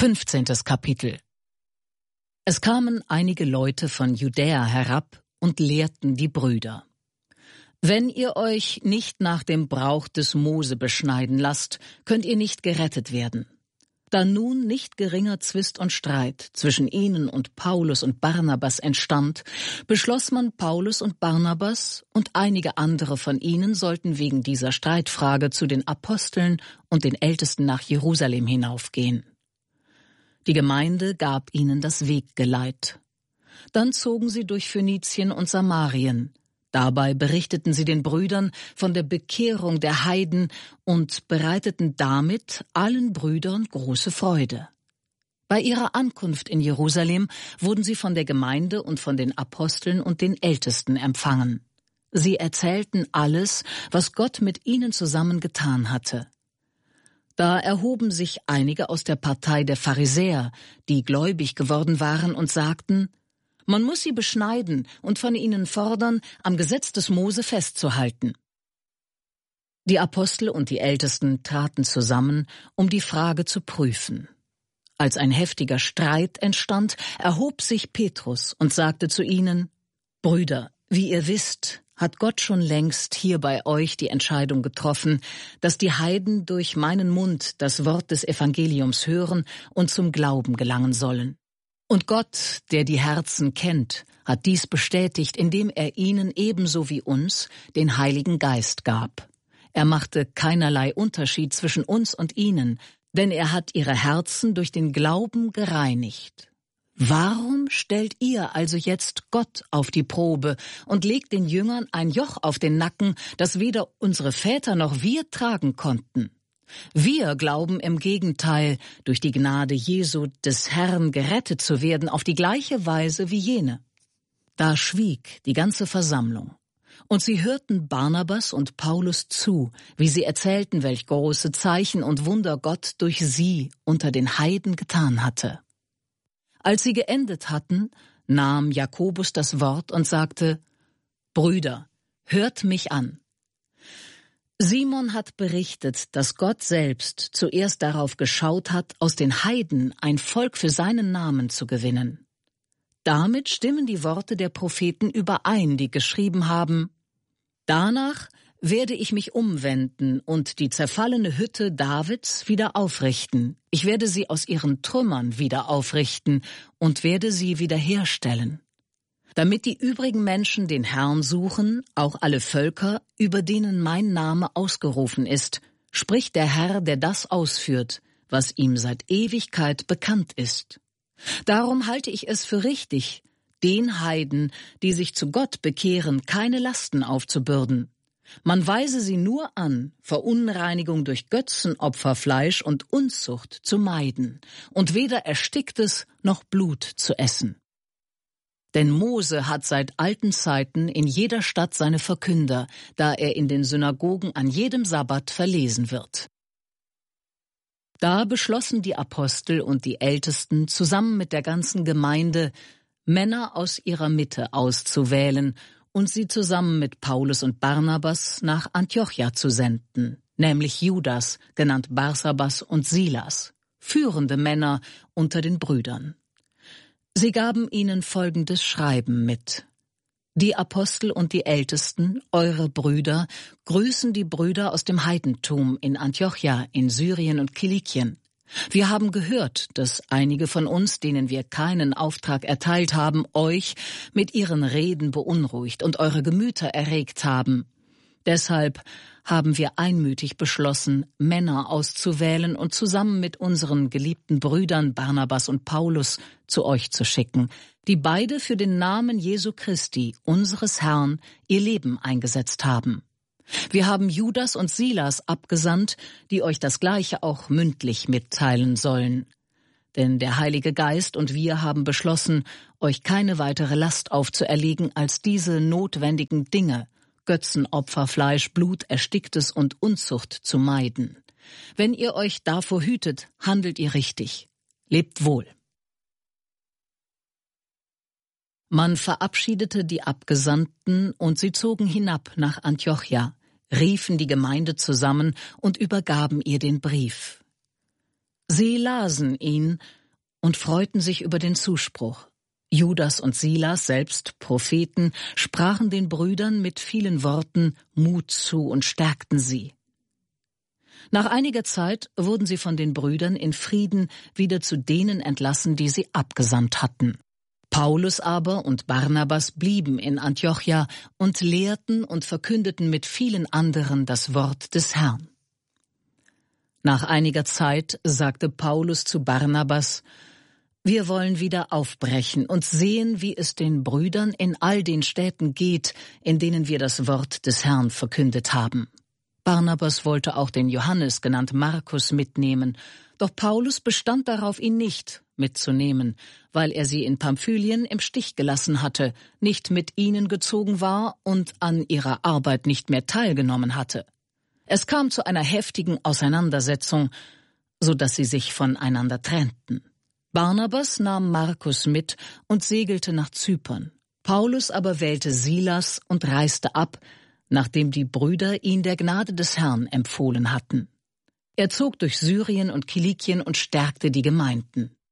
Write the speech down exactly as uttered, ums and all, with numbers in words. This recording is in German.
Fünfzehntes Kapitel. Es kamen einige Leute von Judäa herab und lehrten die Brüder: Wenn ihr euch nicht nach dem Brauch des Mose beschneiden lasst, könnt ihr nicht gerettet werden. Da nun nicht geringer Zwist und Streit zwischen ihnen und Paulus und Barnabas entstand, beschloss man, Paulus und Barnabas und einige andere von ihnen sollten wegen dieser Streitfrage zu den Aposteln und den Ältesten nach Jerusalem hinaufgehen. Die Gemeinde gab ihnen das Weggeleit. Dann zogen sie durch Phönizien und Samarien. Dabei berichteten sie den Brüdern von der Bekehrung der Heiden und bereiteten damit allen Brüdern große Freude. Bei ihrer Ankunft in Jerusalem wurden sie von der Gemeinde und von den Aposteln und den Ältesten empfangen. Sie erzählten alles, was Gott mit ihnen zusammen getan hatte. Da erhoben sich einige aus der Partei der Pharisäer, die gläubig geworden waren, und sagten: Man muss sie beschneiden und von ihnen fordern, am Gesetz des Mose festzuhalten. Die Apostel und die Ältesten traten zusammen, um die Frage zu prüfen. Als ein heftiger Streit entstand, erhob sich Petrus und sagte zu ihnen: Brüder, wie ihr wisst, hat Gott schon längst hier bei euch die Entscheidung getroffen, dass die Heiden durch meinen Mund das Wort des Evangeliums hören und zum Glauben gelangen sollen. Und Gott, der die Herzen kennt, hat dies bestätigt, indem er ihnen ebenso wie uns den Heiligen Geist gab. Er machte keinerlei Unterschied zwischen uns und ihnen, denn er hat ihre Herzen durch den Glauben gereinigt. Warum stellt ihr also jetzt Gott auf die Probe und legt den Jüngern ein Joch auf den Nacken, das weder unsere Väter noch wir tragen konnten? Wir glauben im Gegenteil, durch die Gnade Jesu des Herrn gerettet zu werden, auf die gleiche Weise wie jene. Da schwieg die ganze Versammlung, und sie hörten Barnabas und Paulus zu, wie sie erzählten, welch große Zeichen und Wunder Gott durch sie unter den Heiden getan hatte. Als sie geendet hatten, nahm Jakobus das Wort und sagte: Brüder, hört mich an. Simon hat berichtet, dass Gott selbst zuerst darauf geschaut hat, aus den Heiden ein Volk für seinen Namen zu gewinnen. Damit stimmen die Worte der Propheten überein, die geschrieben haben: Danach werde ich mich umwenden und die zerfallene Hütte Davids wieder aufrichten. Ich werde sie aus ihren Trümmern wieder aufrichten und werde sie wiederherstellen. Damit die übrigen Menschen den Herrn suchen, auch alle Völker, über denen mein Name ausgerufen ist, spricht der Herr, der das ausführt, was ihm seit Ewigkeit bekannt ist. Darum halte ich es für richtig, den Heiden, die sich zu Gott bekehren, keine Lasten aufzubürden. Man weise sie nur an, Verunreinigung durch Götzenopferfleisch und Unzucht zu meiden und weder Ersticktes noch Blut zu essen. Denn Mose hat seit alten Zeiten in jeder Stadt seine Verkünder, da er in den Synagogen an jedem Sabbat verlesen wird. Da beschlossen die Apostel und die Ältesten zusammen mit der ganzen Gemeinde, Männer aus ihrer Mitte auszuwählen und sie zusammen mit Paulus und Barnabas nach Antiochia zu senden, nämlich Judas, genannt Barsabas, und Silas, führende Männer unter den Brüdern. Sie gaben ihnen folgendes Schreiben mit: Die Apostel und die Ältesten, eure Brüder, grüßen die Brüder aus dem Heidentum in Antiochia, in Syrien und Kilikien. Wir haben gehört, dass einige von uns, denen wir keinen Auftrag erteilt haben, euch mit ihren Reden beunruhigt und eure Gemüter erregt haben. Deshalb haben wir einmütig beschlossen, Männer auszuwählen und zusammen mit unseren geliebten Brüdern Barnabas und Paulus zu euch zu schicken, die beide für den Namen Jesu Christi, unseres Herrn, ihr Leben eingesetzt haben. Wir haben Judas und Silas abgesandt, die euch das Gleiche auch mündlich mitteilen sollen. Denn der Heilige Geist und wir haben beschlossen, euch keine weitere Last aufzuerlegen als diese notwendigen Dinge, Götzenopfer, Fleisch, Blut, Ersticktes und Unzucht zu meiden. Wenn ihr euch davor hütet, handelt ihr richtig. Lebt wohl. Man verabschiedete die Abgesandten und sie zogen hinab nach Antiochia, riefen die Gemeinde zusammen und übergaben ihr den Brief. Sie lasen ihn und freuten sich über den Zuspruch. Judas und Silas, selbst Propheten, sprachen den Brüdern mit vielen Worten Mut zu und stärkten sie. Nach einiger Zeit wurden sie von den Brüdern in Frieden wieder zu denen entlassen, die sie abgesandt hatten. Paulus aber und Barnabas blieben in Antiochia und lehrten und verkündeten mit vielen anderen das Wort des Herrn. Nach einiger Zeit sagte Paulus zu Barnabas: Wir wollen wieder aufbrechen und sehen, wie es den Brüdern in all den Städten geht, in denen wir das Wort des Herrn verkündet haben. Barnabas wollte auch den Johannes, genannt Markus, mitnehmen, doch Paulus bestand darauf, ihn nicht mitzunehmen, weil er sie in Pamphylien im Stich gelassen hatte, nicht mit ihnen gezogen war und an ihrer Arbeit nicht mehr teilgenommen hatte. Es kam zu einer heftigen Auseinandersetzung, so dass sie sich voneinander trennten. Barnabas nahm Markus mit und segelte nach Zypern. Paulus aber wählte Silas und reiste ab, nachdem die Brüder ihn der Gnade des Herrn empfohlen hatten. Er zog durch Syrien und Kilikien und stärkte die Gemeinden.